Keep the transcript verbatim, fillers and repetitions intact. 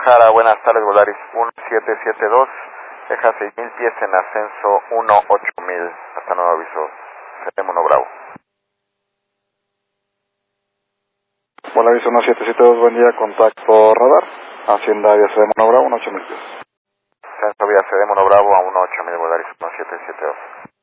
Guadalajara, buenas tardes, Volaris uno siete siete dos, deja seis mil pies en ascenso uno ocho mil, hasta nuevo aviso, Sedem uno Bravo. Volaris uno siete siete dos, buen día, contacto radar, Hacienda vía Sedem uno Bravo, uno ocho mil pies. Ascenso vía Sedem uno Bravo a uno ocho mil, Volaris uno siete siete dos.